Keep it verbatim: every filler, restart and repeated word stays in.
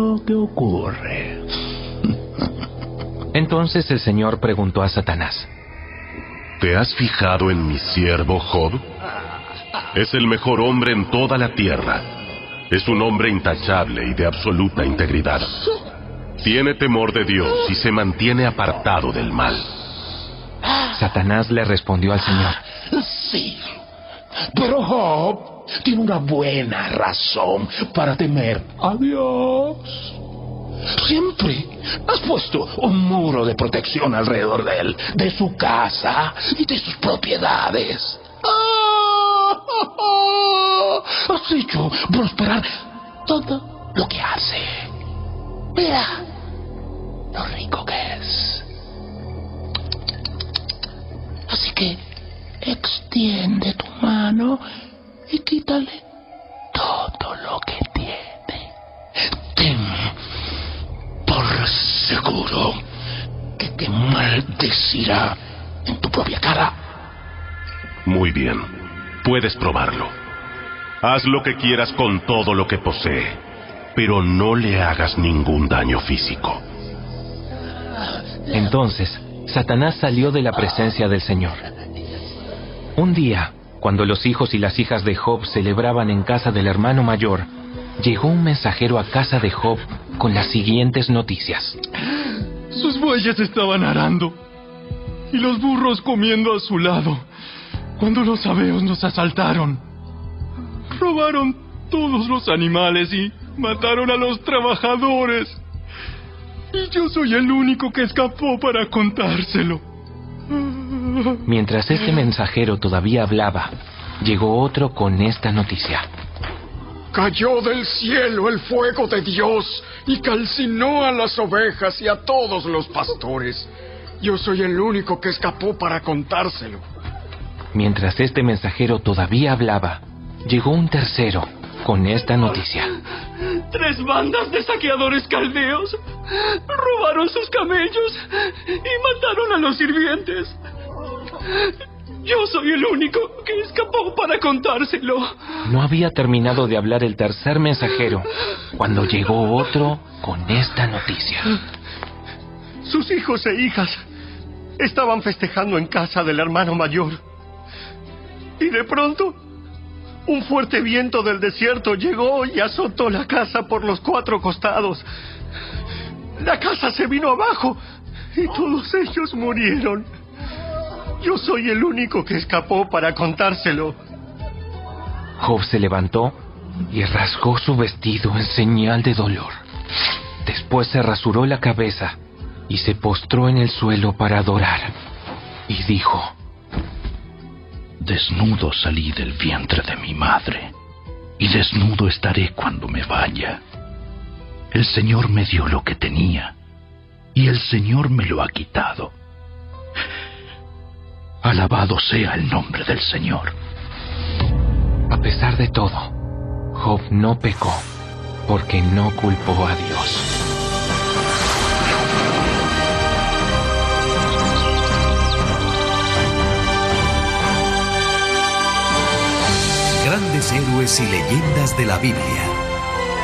¿Qué ocurre? Entonces el Señor preguntó a Satanás: ¿Te has fijado en mi siervo Job? Es el mejor hombre en toda la tierra. Es un hombre intachable y de absoluta integridad. Tiene temor de Dios y se mantiene apartado del mal. Satanás le respondió al Señor: Sí, pero Job tiene una buena razón para temer a Dios. Siempre has puesto un muro de protección alrededor de él, de su casa y de sus propiedades. ¡Ah! Has hecho prosperar todo lo que hace. Mira lo rico que es. Así que extiende tu mano y quítale todo lo que tiene. Ten por seguro que te maldecirá en tu propia cara. Muy bien, puedes probarlo. Haz lo que quieras con todo lo que posee, pero no le hagas ningún daño físico. Entonces Satanás salió de la presencia del Señor. Un día, cuando los hijos y las hijas de Job celebraban en casa del hermano mayor, llegó un mensajero a casa de Job con las siguientes noticias. Sus bueyes estaban arando y los burros comiendo a su lado cuando los sabeos nos asaltaron. Robaron todos los animales y mataron a los trabajadores. Y yo soy el único que escapó para contárselo. Mientras este mensajero todavía hablaba, llegó otro con esta noticia. Cayó del cielo el fuego de Dios y calcinó a las ovejas y a todos los pastores. Yo soy el único que escapó para contárselo. Mientras este mensajero todavía hablaba, llegó un tercero con esta noticia. Tres bandas de saqueadores caldeos robaron sus camellos y mataron a los sirvientes. Yo soy el único que escapó para contárselo. No había terminado de hablar el tercer mensajero cuando llegó otro con esta noticia. Sus hijos e hijas estaban festejando en casa del hermano mayor. Y de pronto, un fuerte viento del desierto llegó y azotó la casa por los cuatro costados. La casa se vino abajo y todos ellos murieron. Yo soy el único que escapó para contárselo. Job se levantó y rasgó su vestido en señal de dolor. Después se rasuró la cabeza y se postró en el suelo para adorar. Y dijo: Desnudo salí del vientre de mi madre, y desnudo estaré cuando me vaya. El Señor me dio lo que tenía, y el Señor me lo ha quitado. Alabado sea el nombre del Señor. A pesar de todo, Job no pecó, porque no culpó a Dios. Grandes héroes y leyendas de la Biblia.